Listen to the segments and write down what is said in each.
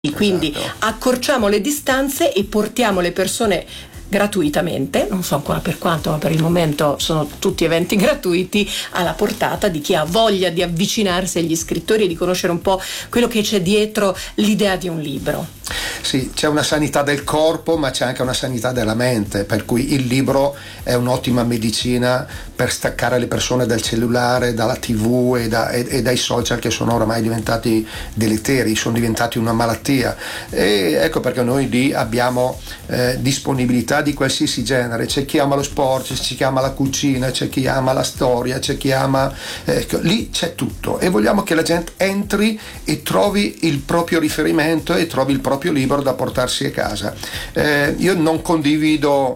Quindi accorciamo le distanze e portiamo le persone gratuitamente, non so ancora per quanto, ma per il momento sono tutti eventi gratuiti, alla portata di chi ha voglia di avvicinarsi agli scrittori e di conoscere un po' quello che c'è dietro l'idea di un libro. Sì, c'è una sanità del corpo, ma c'è anche una sanità della mente, per cui il libro è un'ottima medicina per staccare le persone dal cellulare, dalla TV e dai social, che sono oramai diventati deleteri, sono diventati una malattia. E ecco perché noi lì abbiamo disponibilità di qualsiasi genere. C'è chi ama lo sport, c'è chi ama la cucina, c'è chi ama la storia, c'è chi ama lì c'è tutto, e vogliamo che la gente entri e trovi il proprio riferimento e trovi il proprio libro da portarsi a casa. Io non condivido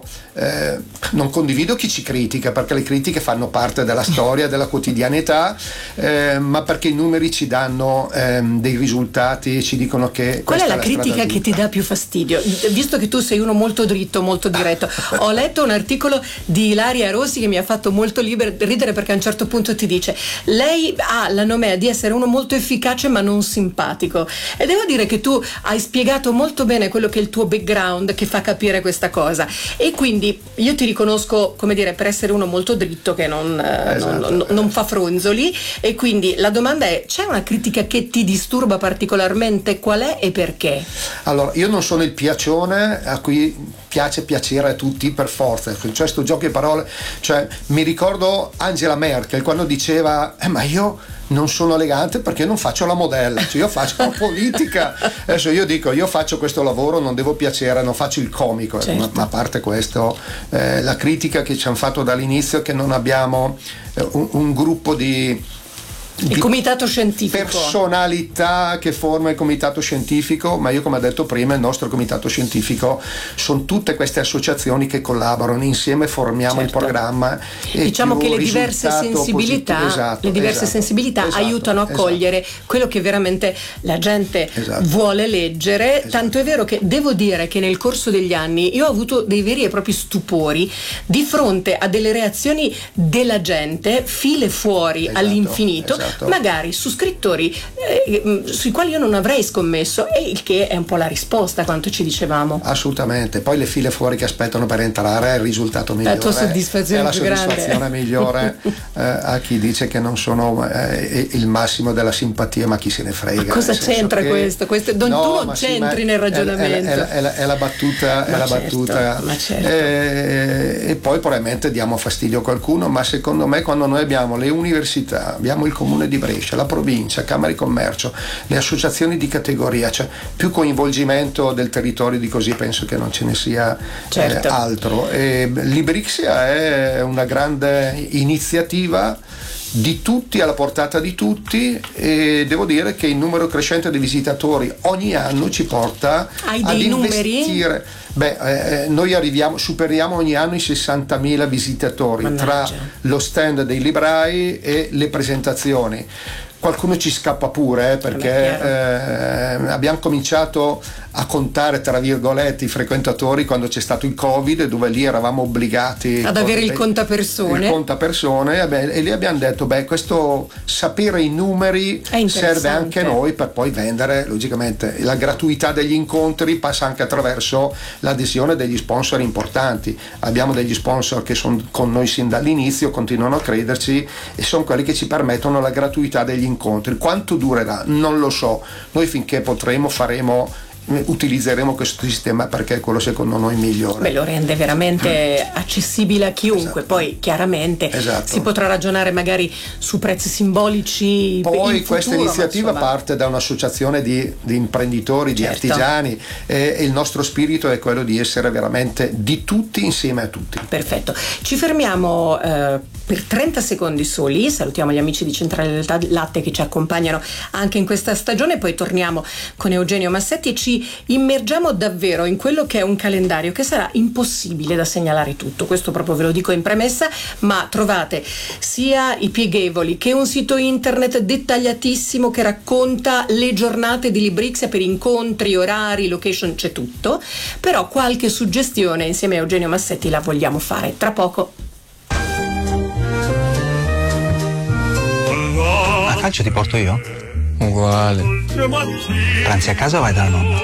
chi ci critica, perché le critiche fanno parte della storia, della quotidianità, ma perché i numeri ci danno dei risultati e ci dicono che qual è la critica che ti dà più fastidio? Visto che tu sei uno molto dritto, molto diretto, ho letto un articolo di Ilaria Rossi che mi ha fatto molto ridere, perché a un certo punto ti dice: lei ha la nomea di essere uno molto efficace ma non simpatico, e devo dire che tu hai spiegato molto bene quello che è il tuo background, che fa capire questa cosa, e quindi io ti riconosco, come dire, per essere uno molto dritto che non fa fronzoli. E quindi la domanda è: c'è una critica che ti disturba particolarmente? Qual è e perché? Allora, io non sono il piacione a cui piace piacere a tutti per forza, cioè sto gioco di parole, cioè mi ricordo Angela Merkel quando diceva ma io non sono elegante perché non faccio la modella, cioè io faccio la politica. Adesso io dico, io faccio questo lavoro, non devo piacere, non faccio il comico, certo. Ma a parte questo, la critica che ci hanno fatto dall'inizio è che non abbiamo un gruppo di comitato scientifico, personalità che forma il comitato scientifico, ma io, come ho detto prima, il nostro comitato scientifico sono tutte queste associazioni che collaborano insieme, formiamo il programma, e diciamo che le diverse sensibilità aiutano a cogliere quello che veramente la gente vuole leggere. Tanto è vero che devo dire che nel corso degli anni io ho avuto dei veri e propri stupori di fronte a delle reazioni della gente, file fuori all'infinito, magari su scrittori sui quali io non avrei scommesso, e il che è un po' la risposta a quanto ci dicevamo. Assolutamente. Poi le file fuori che aspettano per entrare è il risultato migliore, la tua soddisfazione è la più soddisfazione grande. Migliore a chi dice che non sono il massimo della simpatia, ma chi se ne frega. Ma cosa c'entra questo? Tu non c'entri nel ragionamento. È la battuta, è la battuta. E poi probabilmente diamo fastidio a qualcuno, ma secondo me quando noi abbiamo le università, abbiamo il Comune di Brescia, la provincia, Camera di Commercio, le associazioni di categoria, cioè più coinvolgimento del territorio di così penso che non ce ne sia altro. E Librixia è una grande iniziativa di tutti, alla portata di tutti, e devo dire che il numero crescente di visitatori ogni anno ci porta ad investire. Noi superiamo ogni anno i 60.000 visitatori tra lo stand dei librai e le presentazioni. Qualcuno ci scappa pure, perché abbiamo cominciato a contare, tra virgolette, i frequentatori quando c'è stato il Covid, dove lì eravamo obbligati ad avere il contapersone, e lì abbiamo detto questo sapere i numeri serve anche a noi per poi vendere. Logicamente la gratuità degli incontri passa anche attraverso l'adesione degli sponsor importanti. Abbiamo degli sponsor che sono con noi sin dall'inizio, continuano a crederci, e sono quelli che ci permettono la gratuità degli incontri. Quanto durerà? Non lo so. Noi finché potremo utilizzeremo questo sistema, perché è quello secondo noi migliore. Lo rende veramente accessibile a chiunque. Poi chiaramente si potrà ragionare magari su prezzi simbolici. Poi questa iniziativa parte da un'associazione di imprenditori, di artigiani, e il nostro spirito è quello di essere veramente di tutti insieme a tutti. Perfetto, ci fermiamo per 30 secondi soli, salutiamo gli amici di Centrale del Latte che ci accompagnano anche in questa stagione, poi torniamo con Eugenio Massetti e ci immergiamo davvero in quello che è un calendario che sarà impossibile da segnalare tutto. Questo proprio ve lo dico in premessa, ma trovate sia i pieghevoli che un sito internet dettagliatissimo che racconta le giornate di Librixia per incontri, orari, location, c'è tutto. Però qualche suggestione insieme a Eugenio Massetti la vogliamo fare tra poco. A calcio ti porto io? Uguale. Pranzi a casa o vai dalla nonna?